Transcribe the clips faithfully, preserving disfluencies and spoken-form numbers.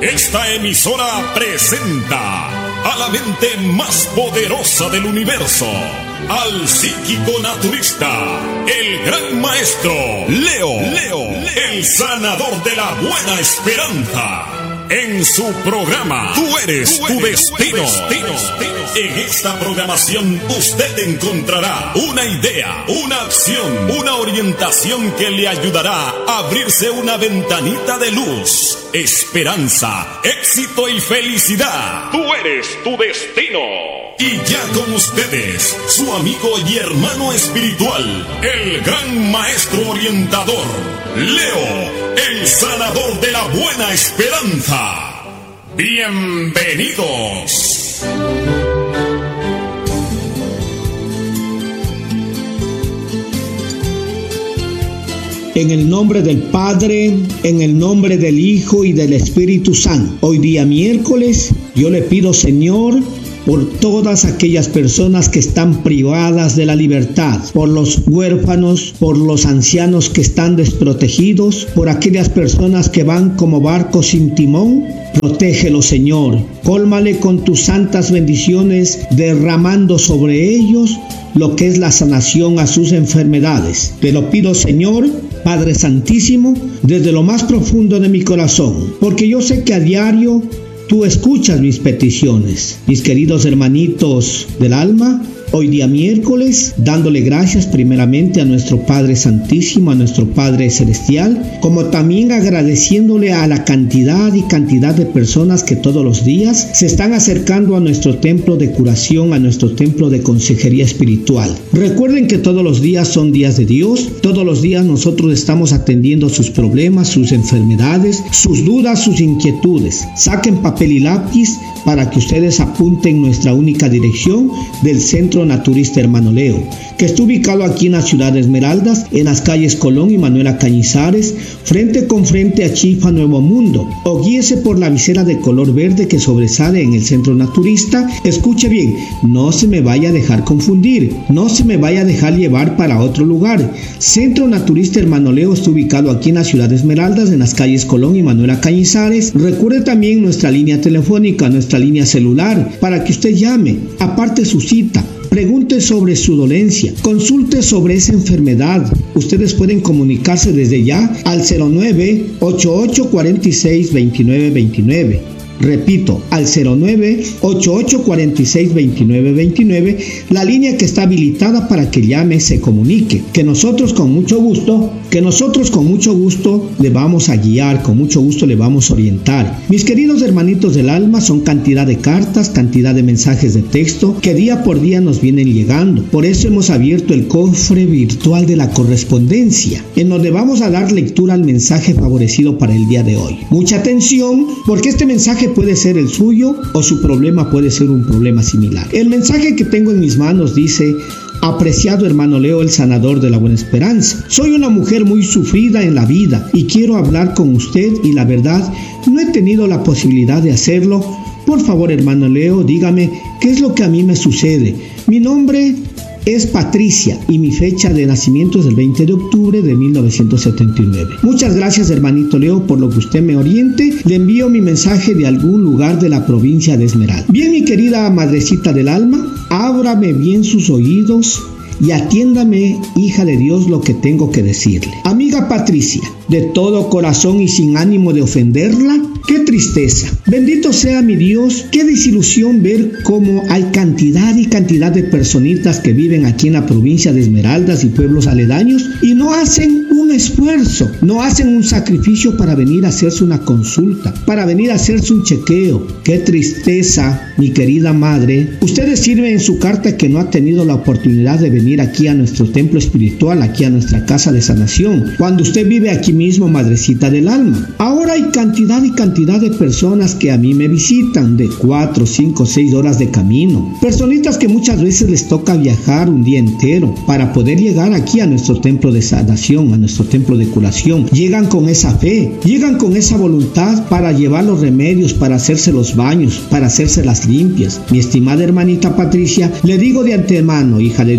Esta emisora presenta a la mente más poderosa del universo, al psíquico naturista, el gran maestro Leo, Leo, el sanador de la buena esperanza. En su programa, Tú eres tu destino. En esta programación usted encontrará una idea, una acción, una orientación que le ayudará a abrirse una ventanita de luz, esperanza, éxito y felicidad. Tú eres tu destino. Y ya con ustedes, su amigo y hermano espiritual, el gran maestro orientador, Leo, el sanador de la buena esperanza. Bienvenidos. En el nombre del Padre, en el nombre del Hijo y del Espíritu Santo. Hoy día miércoles, yo le pido, Señor, por todas aquellas personas que están privadas de la libertad, por los huérfanos, por los ancianos que están desprotegidos, por aquellas personas que van como barcos sin timón. Protégelo, Señor. Cólmale con tus santas bendiciones, derramando sobre ellos lo que es la sanación a sus enfermedades. Te lo pido, Señor, Padre Santísimo, desde lo más profundo de mi corazón, porque yo sé que a diario Tú escuchas mis peticiones. Mis queridos hermanitos del alma, hoy día miércoles, dándole gracias primeramente a nuestro Padre Santísimo, a nuestro Padre Celestial, como también agradeciéndole a la cantidad y cantidad de personas que todos los días se están acercando a nuestro templo de curación, a nuestro templo de consejería espiritual. Recuerden que todos los días son días de Dios, todos los días nosotros estamos atendiendo sus problemas, sus enfermedades, sus dudas, sus inquietudes. Saquen papel y lápiz para que ustedes apunten nuestra única dirección del Centro Naturista Hermano Leo, que está ubicado aquí en la ciudad de Esmeraldas, en las calles Colón y Manuela Cañizares, frente con frente a Chifa Nuevo Mundo, o guíese por la visera de color verde que sobresale en el Centro Naturista. Escuche bien, no se me vaya a dejar confundir, no se me vaya a dejar llevar para otro lugar. Centro Naturista Hermano Leo está ubicado aquí en la ciudad de Esmeraldas, en las calles Colón y Manuela Cañizares. Recuerde también nuestra línea telefónica, nuestra línea celular, para que usted llame, aparte su cita, pregunte sobre su dolencia, consulte sobre esa enfermedad. Ustedes pueden comunicarse desde ya al cero nueve, ocho ocho cuatro seis, dos nueve dos nueve. Repito, al cero nueve, ocho ocho cuatro seis, dos nueve dos nueve, la línea que está habilitada para que llame, se comunique, que nosotros con mucho gusto, que nosotros con mucho gusto le vamos a guiar, con mucho gusto le vamos a orientar. Mis queridos hermanitos del alma, son cantidad de cartas, cantidad de mensajes de texto que día por día nos vienen llegando. Por eso hemos abierto el cofre virtual de la correspondencia, en donde vamos a dar lectura al mensaje favorecido para el día de hoy. Mucha atención, porque este mensaje puede ser el suyo o su problema puede ser un problema similar. El mensaje que tengo en mis manos dice: apreciado hermano Leo, el sanador de la buena esperanza. Soy una mujer muy sufrida en la vida y quiero hablar con usted, y la verdad no he tenido la posibilidad de hacerlo. Por favor, hermano Leo, dígame qué es lo que a mí me sucede. Mi nombre es Patricia y mi fecha de nacimiento es el veinte de octubre de mil novecientos setenta y nueve. Muchas gracias, hermanito Leo, por lo que usted me oriente. Le envío mi mensaje de algún lugar de la provincia de Esmeralda. Bien, mi querida madrecita del alma, ábrame bien sus oídos y atiéndame, hija de Dios, lo que tengo que decirle. Amiga Patricia, de todo corazón y sin ánimo de ofenderla, qué tristeza. Bendito sea mi Dios, qué desilusión ver cómo hay cantidad y cantidad de personitas que viven aquí en la provincia de Esmeraldas y pueblos aledaños y no hacen un esfuerzo, no hacen un sacrificio para venir a hacerse una consulta, para venir a hacerse un chequeo. Qué tristeza, mi querida madre. Usted escribe en su carta que no ha tenido la oportunidad de venir aquí a nuestro templo espiritual, aquí a nuestra casa de sanación, cuando usted vive aquí mismo, madrecita del alma. Ahora hay cantidad y cantidad de personas que a mí me visitan de cuatro, cinco, seis horas de camino. Personitas que muchas veces les toca viajar un día entero para poder llegar aquí a nuestro templo de sanación, a nuestro templo de curación. Llegan con esa fe, llegan con esa voluntad para llevar los remedios, para hacerse los baños, para hacerse las limpias. Mi estimada hermanita Patricia, le digo de antemano, hija de Dios,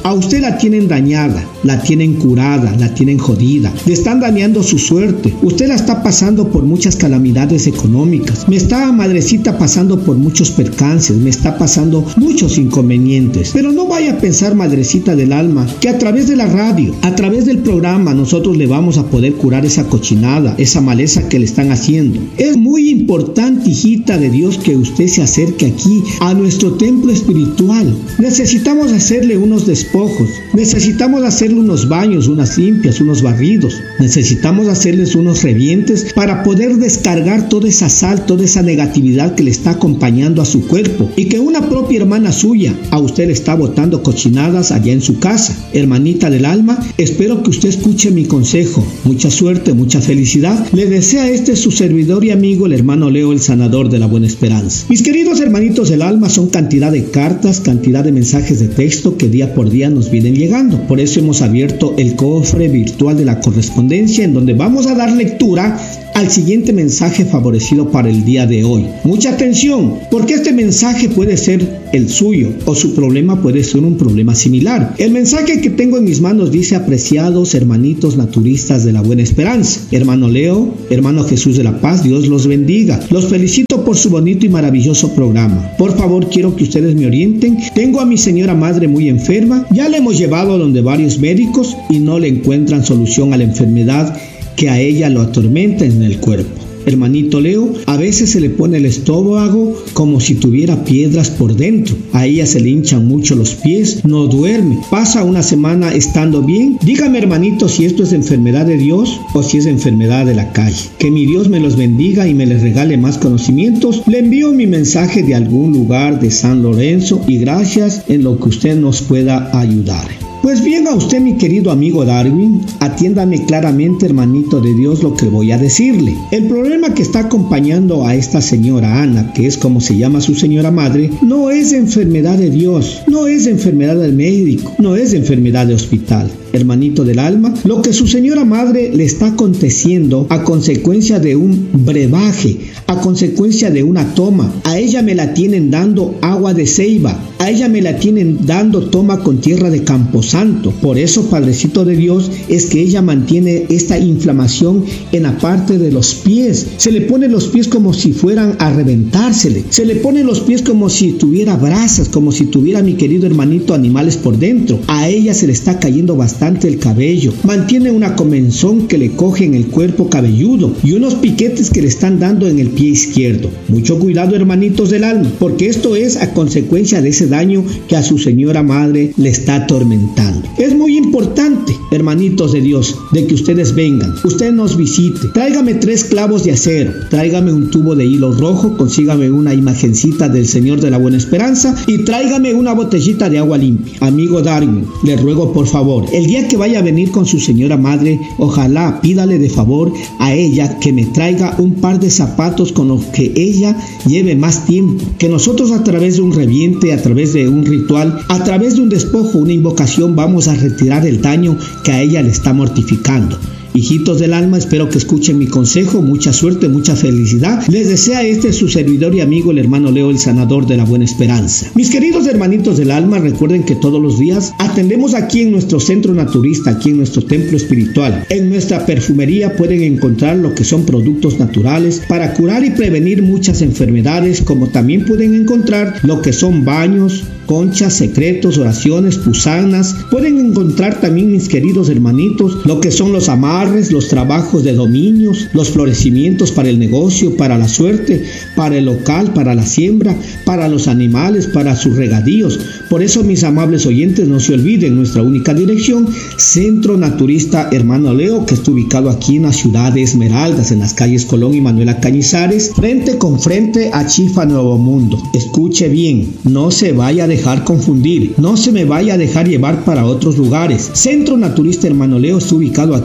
A usted la tienen dañada, la tienen curada, la tienen jodida, le están dañando su suerte. Usted la está pasando por muchas calamidades económicas. Me está, madrecita, pasando por muchos percances, me está pasando muchos inconvenientes. Pero no vaya a pensar, madrecita del alma, que a través de la radio, a través del programa, nosotros le vamos a poder curar esa cochinada, esa maleza que le están haciendo. Es muy importante, hijita de Dios, que usted se acerque aquí a nuestro templo espiritual. Necesitamos hacerle unos despojos, necesitamos hacerle unos baños, unas limpias, unos barridos, necesitamos hacerles unos revientes para poder descargar toda esa sal, toda esa negatividad que le está acompañando a su cuerpo y que una propia hermana suya a usted le está botando cochinadas allá en su casa. Hermanita del alma, espero que usted escuche mi consejo. Mucha suerte, mucha felicidad. Le desea este su servidor y amigo, el hermano Leo, el sanador de la buena esperanza. Mis queridos hermanitos del alma, son cantidad de cartas, cantidad de mensajes de texto que día por día nos vienen llegando. Por eso hemos abierto el cofre virtual de la correspondencia, en donde vamos a dar lectura al siguiente mensaje favorecido para el día de hoy. Mucha atención, porque este mensaje puede ser el suyo o su problema puede ser un problema similar. El mensaje que tengo en mis manos dice: apreciados hermanitos naturistas de la buena esperanza, hermano Leo, hermano Jesús de la Paz, Dios los bendiga. Los felicito por su bonito y maravilloso programa. Por favor, quiero que ustedes me orienten. Tengo a mi señora madre muy enferma, ya la hemos llevado donde varios médicos y no le encuentran solución a la enfermedad que a ella lo atormenta en el cuerpo. Hermanito Leo, a veces se le pone el estómago como si tuviera piedras por dentro. A ella se le hinchan mucho los pies, no duerme. Pasa una semana estando bien. Dígame, hermanito, si esto es enfermedad de Dios o si es enfermedad de la calle. Que mi Dios me los bendiga y me les regale más conocimientos. Le envío mi mensaje de algún lugar de San Lorenzo y gracias en lo que usted nos pueda ayudar. Pues bien, a usted, mi querido amigo Darwin, atiéndame claramente, hermanito de Dios, lo que voy a decirle. El problema que está acompañando a esta señora Ana, que es como se llama su señora madre, no es enfermedad de Dios, no es enfermedad del médico, no es enfermedad de hospital. Hermanito del alma, lo que su señora madre le está aconteciendo a consecuencia de un brebaje, a consecuencia de una toma. A ella me la tienen dando agua de ceiba, a ella me la tienen dando toma con tierra de Camposanto. Por eso, Padrecito de Dios, es que ella mantiene esta inflamación en la parte de los pies. Se le ponen los pies como si fueran a reventársele, se le ponen los pies como si tuviera brasas, como si tuviera, mi querido hermanito, animales por dentro. A ella se le está cayendo bastante el cabello, mantiene una comezón que le coge en el cuerpo cabelludo y unos piquetes que le están dando en el pie izquierdo. Mucho cuidado, hermanitos del alma, porque esto es a consecuencia de ese daño que a su señora madre le está atormentando. Es muy importante, hermanitos de Dios, de que ustedes vengan, usted nos visite. Tráigame tres clavos de acero, tráigame un tubo de hilo rojo, consígame una imagencita del Señor de la Buena Esperanza y tráigame una botellita de agua limpia. Amigo Darwin, le ruego por favor, el día que vaya a venir con su señora madre, ojalá pídale de favor a ella que me traiga un par de zapatos con los que ella lleve más tiempo, que nosotros a través de un reviente, a través de un ritual, a través de un despojo, una invocación, vamos a retirar el daño que a ella le está mortificando. Hijitos del alma, espero que escuchen mi consejo. Mucha suerte, mucha felicidad. Les desea este su servidor y amigo, el hermano Leo, el sanador de la buena esperanza. Mis queridos hermanitos del alma, recuerden que todos los días atendemos aquí en nuestro centro naturista, aquí en nuestro templo espiritual. En nuestra perfumería pueden encontrar lo que son productos naturales para curar y prevenir muchas enfermedades, como también pueden encontrar lo que son baños, conchas, secretos, oraciones, pusanas. Pueden encontrar también, mis queridos hermanitos, lo que son los amarres, los trabajos de dominios, los florecimientos para el negocio, para la suerte, para el local, para la siembra, para los animales, para sus regadíos. Por eso, mis amables oyentes, no se olviden nuestra única dirección, Centro Naturista Hermano Leo, que está ubicado aquí en la ciudad de Esmeraldas, en las calles Colón y Manuela Cañizares, frente con frente a Chifa Nuevo Mundo. Escuche bien, no se vaya a dejar confundir, no se me vaya a dejar llevar para otros lugares. Centro Naturista Hermano Leo está ubicado aquí en la ciudad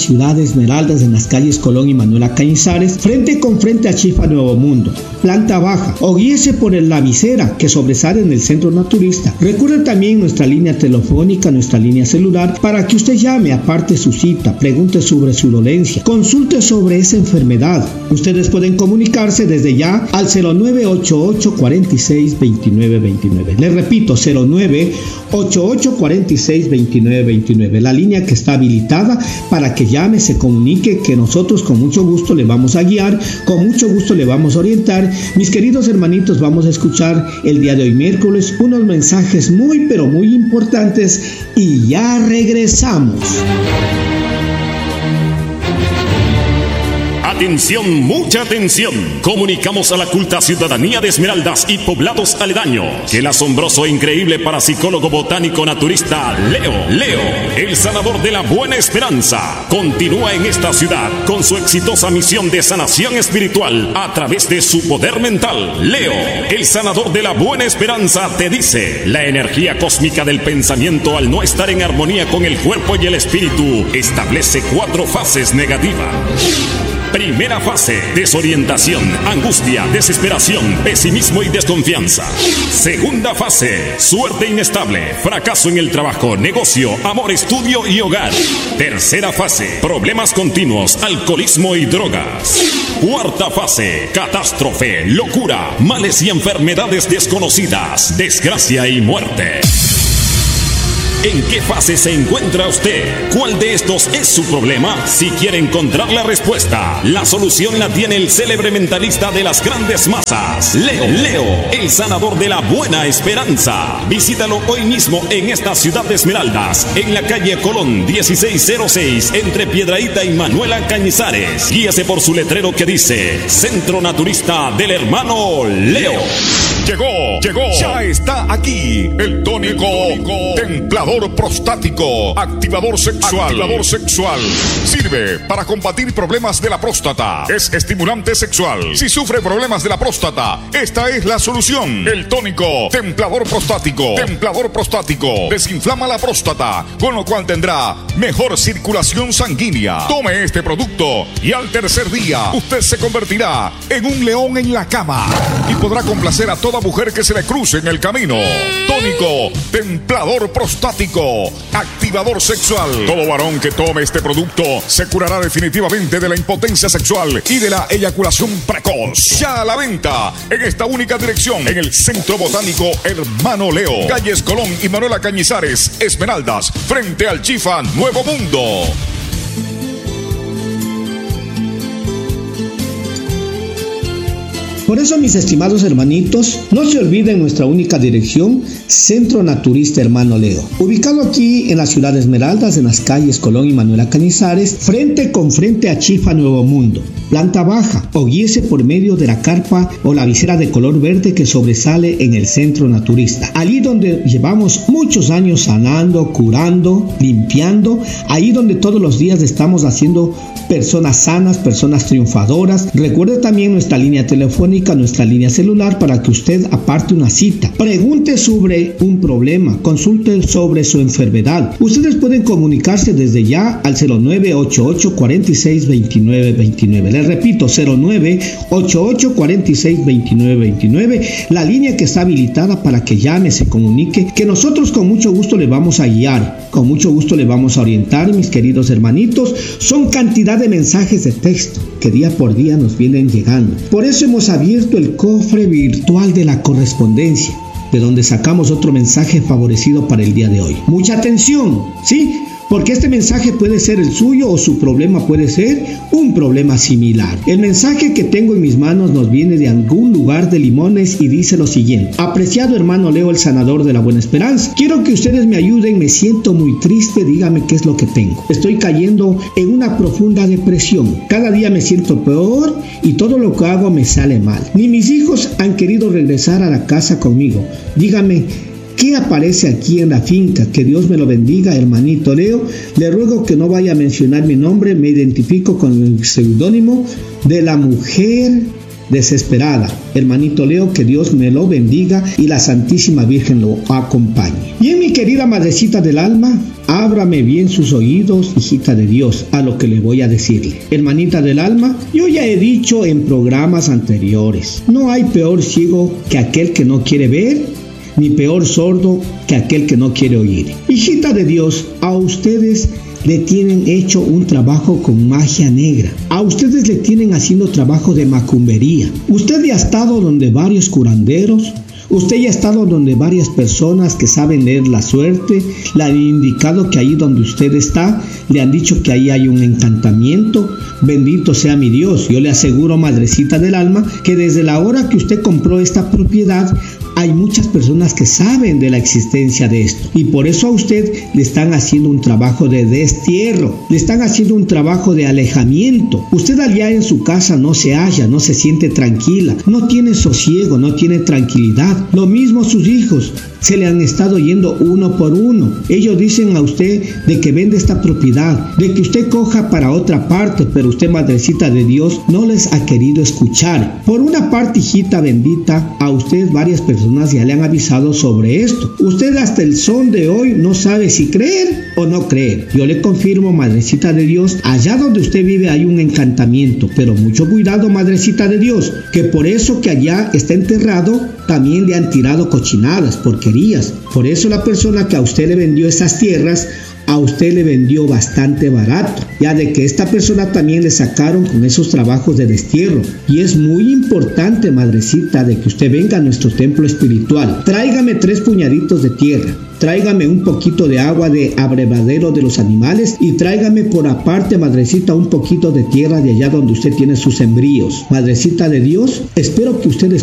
ciudad de Esmeraldas, en las calles Colón y Manuela Cañizares, frente con frente a Chifa Nuevo Mundo, planta baja, o guíese por el La Visera, que sobresale en el Centro Naturista. Recuerde también nuestra línea telefónica, nuestra línea celular, para que usted llame, aparte su cita, pregunte sobre su dolencia, consulte sobre esa enfermedad. Ustedes pueden comunicarse desde ya al cero nueve ocho ocho cuatro seis dos nueve dos nueve. Les repito, cero nueve ocho ocho cuatro seis dos nueve dos nueve, la línea que está habilitada para que llame, se comunique, que nosotros con mucho gusto le vamos a guiar, con mucho gusto le vamos a orientar. Mis queridos hermanitos, vamos a escuchar el día de hoy, miércoles, unos mensajes muy pero muy importantes y ya regresamos. Atención, mucha atención. Comunicamos a la culta ciudadanía de Esmeraldas y poblados aledaños que el asombroso e increíble parapsicólogo botánico naturista Leo, Leo, el sanador de la buena esperanza, continúa en esta ciudad con su exitosa misión de sanación espiritual a través de su poder mental. Leo, el sanador de la buena esperanza, te dice: la energía cósmica del pensamiento, al no estar en armonía con el cuerpo y el espíritu, establece cuatro fases negativas. Primera fase: desorientación, angustia, desesperación, pesimismo y desconfianza. Segunda fase: suerte inestable, fracaso en el trabajo, negocio, amor, estudio y hogar. Tercera fase: problemas continuos, alcoholismo y drogas. Cuarta fase: catástrofe, locura, males y enfermedades desconocidas, desgracia y muerte. ¿En qué fase se encuentra usted? ¿Cuál de estos es su problema? Si quiere encontrar la respuesta, la solución la tiene el célebre mentalista de las grandes masas, Leo, Leo, el sanador de la buena esperanza. Visítalo hoy mismo en esta ciudad de Esmeraldas, en la calle Colón dieciséis cero seis, entre Piedrahíta y Manuela Cañizares. Guíase por su letrero que dice: Centro Naturista del Hermano Leo. Llegó, llegó, ya está aquí el tónico, tónico templador prostático, activador sexual, activador sexual. Sirve para combatir problemas de la próstata. Es estimulante sexual. Si sufre problemas de la próstata, esta es la solución. El tónico templador prostático, templador prostático, desinflama la próstata, con lo cual tendrá mejor circulación sanguínea. Tome este producto y al tercer día usted se convertirá en un león en la cama y podrá complacer a toda mujer que se le cruce en el camino. Tónico templador prostático, activador sexual. Todo varón que tome este producto se curará definitivamente de la impotencia sexual y de la eyaculación precoz. Ya a la venta en esta única dirección, en el Centro Botánico Hermano Leo, calles Colón y Manuela Cañizares, Esmeraldas, frente al Chifa Nuevo Mundo. Por eso, mis estimados hermanitos, no se olviden nuestra única dirección, Centro Naturista Hermano Leo, ubicado aquí en la ciudad de Esmeraldas, en las calles Colón y Manuela Cañizares, frente con frente a Chifa Nuevo Mundo, planta baja, o guíese por medio de la carpa o la visera de color verde que sobresale en el Centro Naturista. Allí donde llevamos muchos años sanando, curando, limpiando, ahí donde todos los días estamos haciendo personas sanas, personas triunfadoras. Recuerde también nuestra línea telefónica, nuestra línea celular, para que usted aparte una cita, pregunte sobre un problema, consulte sobre su enfermedad. Ustedes pueden comunicarse desde ya al cero nueve ocho ocho cuatro seis dos nueve dos nueve. Les repito, cero nueve ocho ocho cuatro seis dos nueve dos nueve, la línea que está habilitada para que llame, se comunique, que nosotros con mucho gusto le vamos a guiar, con mucho gusto le vamos a orientar, mis queridos hermanitos. Son cantidad de mensajes de texto que día por día nos vienen llegando. Por eso hemos abierto el cofre virtual de la correspondencia, de donde sacamos otro mensaje favorecido para el día de hoy. Mucha atención, ¿sí? Porque este mensaje puede ser el suyo o su problema puede ser un problema similar. El mensaje que tengo en mis manos nos viene de algún lugar de Limones y dice lo siguiente: apreciado hermano Leo, el sanador de la buena esperanza, quiero que ustedes me ayuden, me siento muy triste, dígame qué es lo que tengo. Estoy cayendo en una profunda depresión, cada día me siento peor y todo lo que hago me sale mal. Ni mis hijos han querido regresar a la casa conmigo. Dígame, ¿qué aparece aquí en la finca? Que Dios me lo bendiga, hermanito Leo. Le ruego que no vaya a mencionar mi nombre. Me identifico con el seudónimo de la mujer desesperada. Hermanito Leo, que Dios me lo bendiga y la Santísima Virgen lo acompañe. Bien, mi querida madrecita del alma, ábrame bien sus oídos, hijita de Dios, a lo que le voy a decirle. Hermanita del alma, yo ya he dicho en programas anteriores, no hay peor ciego que aquel que no quiere ver, ni peor sordo que aquel que no quiere oír. Hijita de Dios, a ustedes le tienen hecho un trabajo con magia negra. A ustedes le tienen haciendo trabajo de macumbería. Usted ya ha estado donde varios curanderos. Usted ya ha estado donde varias personas que saben leer la suerte le han indicado que ahí donde usted está, le han dicho que ahí hay un encantamiento. Bendito sea mi Dios. Yo le aseguro, madrecita del alma, que desde la hora que usted compró esta propiedad, hay muchas personas que saben de la existencia de esto y por eso a usted le están haciendo un trabajo de destierro, le están haciendo un trabajo de alejamiento. Usted allá en su casa no se halla, no se siente tranquila, no tiene sosiego, no tiene tranquilidad. Lo mismo sus hijos, se le han estado yendo uno por uno. Ellos dicen a usted de que vende esta propiedad, de que usted coja para otra parte, pero usted, madrecita de Dios, no les ha querido escuchar. Por una parte, hijita bendita, a usted varias personas ya le han avisado sobre esto. Usted hasta el son de hoy no sabe si creer o no creer. Yo le confirmo, madrecita de Dios, allá donde usted vive hay un encantamiento, pero mucho cuidado, madrecita de Dios, que por eso que allá está enterrado, también le han tirado cochinadas, porquerías. Por eso la persona que a usted le vendió esas tierras, a usted le vendió bastante barato, ya de que esta persona también le sacaron con esos trabajos de destierro. Y es muy importante, madrecita, de que usted venga a nuestro templo espiritual. Tráigame tres puñaditos de tierra, tráigame un poquito de agua de abrevadero de los animales y tráigame por aparte, madrecita, un poquito de tierra de allá donde usted tiene sus sembríos. Madrecita de Dios, espero que ustedes